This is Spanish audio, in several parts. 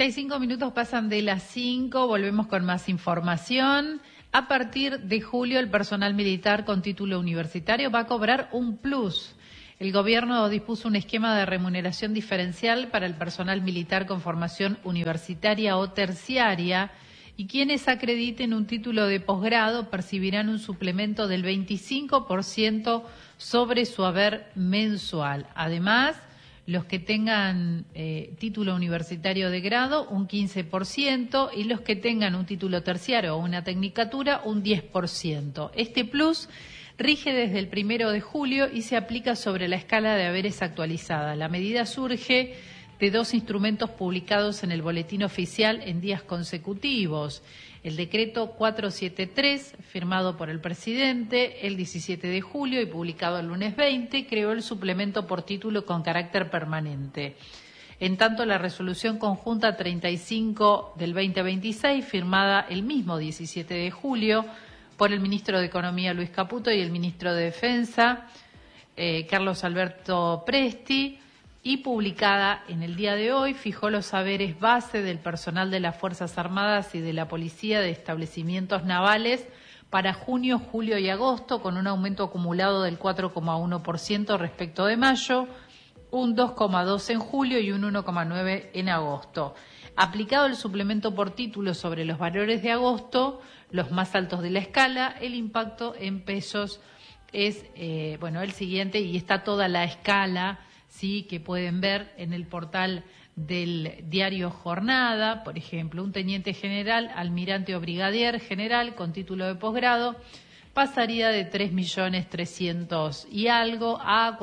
35 minutos pasan de las 5, volvemos con más información. A partir de julio, el personal militar con título universitario va a cobrar un plus. El gobierno dispuso un esquema de remuneración diferencial para el personal militar con formación universitaria o terciaria, y quienes acrediten un título de posgrado percibirán un suplemento del 25% sobre su haber mensual. Además, los que tengan título universitario de grado, un 15%, y los que tengan un título terciario o una tecnicatura, un 10%. Este plus rige desde el 1 de julio y se aplica sobre la escala de haberes actualizada. La medida surge de dos instrumentos publicados en el Boletín Oficial en días consecutivos. El decreto 473, firmado por el presidente el 17 de julio y publicado el lunes 20, creó el suplemento por título con carácter permanente. En tanto, la resolución conjunta 35 del 2026, firmada el mismo 17 de julio por el ministro de Economía Luis Caputo y el ministro de Defensa Carlos Alberto Presti, y publicada en el día de hoy, fijó los saberes base del personal de las Fuerzas Armadas y de la Policía de establecimientos navales para junio, julio y agosto, con un aumento acumulado del 4,1% respecto de mayo, un 2,2% en julio y un 1,9% en agosto. Aplicado el suplemento por título sobre los valores de agosto, los más altos de la escala, el impacto en pesos es el siguiente, y está toda la escala, sí, que pueden ver en el portal del diario Jornada. Por ejemplo, un teniente general, almirante o brigadier general con título de posgrado pasaría de 3.300.000 y algo a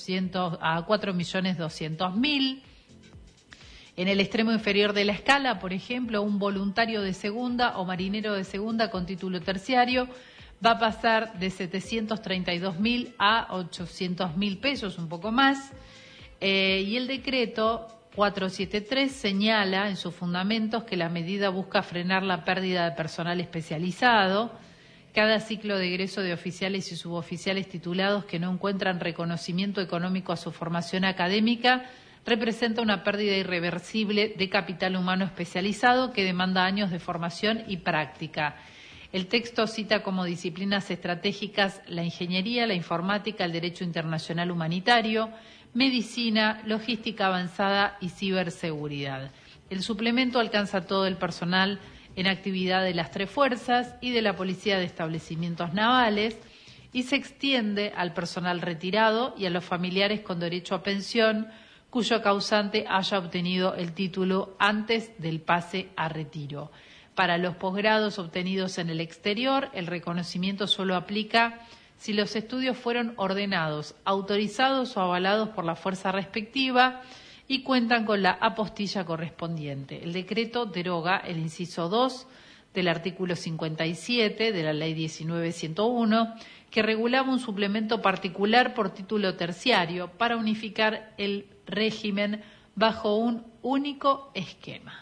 4.200.000. En el extremo inferior de la escala, por ejemplo, un voluntario de segunda o marinero de segunda con título terciario va a pasar de 732.000 a 800.000 pesos, un poco más. Y el decreto 473 señala en sus fundamentos que la medida busca frenar la pérdida de personal especializado. Cada ciclo de egreso de oficiales y suboficiales titulados que no encuentran reconocimiento económico a su formación académica representa una pérdida irreversible de capital humano especializado que demanda años de formación y práctica. El texto cita como disciplinas estratégicas la ingeniería, la informática, el derecho internacional humanitario, medicina, logística avanzada y ciberseguridad. El suplemento alcanza a todo el personal en actividad de las tres fuerzas y de la Policía de Establecimientos Navales, y se extiende al personal retirado y a los familiares con derecho a pensión cuyo causante haya obtenido el título antes del pase a retiro. Para los posgrados obtenidos en el exterior, el reconocimiento solo aplica si los estudios fueron ordenados, autorizados o avalados por la fuerza respectiva y cuentan con la apostilla correspondiente. El decreto deroga el inciso 2 del artículo 57 de la Ley 19.101, que regulaba un suplemento particular por título terciario para unificar el régimen bajo un único esquema.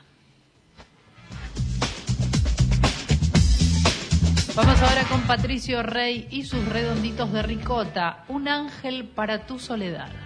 Vamos ahora con Patricio Rey y sus redonditos de ricota, un ángel para tu soledad.